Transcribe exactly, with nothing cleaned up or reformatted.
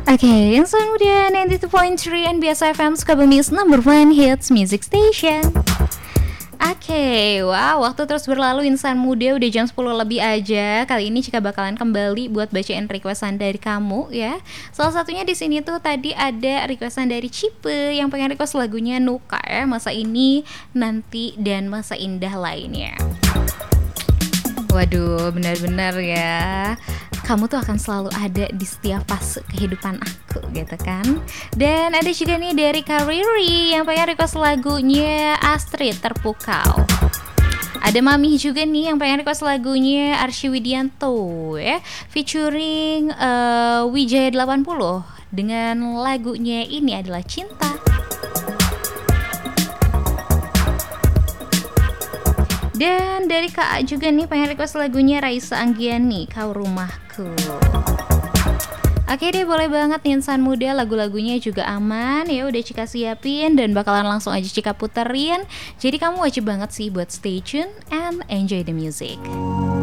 Oke, Insan Muda sembilan puluh dua point tiga N B S F M Sukabumi's number one hits music station. Oke, wow, waktu terus berlalu Insan Muda, udah jam sepuluh lebih aja. Kali ini Cika bakalan kembali buat bacain requestan dari kamu ya. Salah satunya di sini tuh tadi ada requestan dari Cipe yang pengen request lagunya Nuka ya, Masa Ini, Nanti, dan Masa Indah lainnya. Waduh, benar-benar ya, kamu tuh akan selalu ada di setiap fase kehidupan aku gitu kan. Dan ada juga nih dari Kariri yang pengen request lagunya Astrid Terpukau. Ada Mami juga nih yang pengen request lagunya Arsy Widianto ya, featuring uh, Wijaya delapan puluh dengan lagunya Ini Adalah Cinta. Dan dari Kak A juga nih pengen request lagunya Raisa Anggiani, Kau Rumahku. Oke deh, boleh banget nih Insan Muda, lagu-lagunya juga aman ya, udah Cika siapin dan bakalan langsung aja Cika puterin. Jadi kamu wajib banget sih buat stay tune and enjoy the music.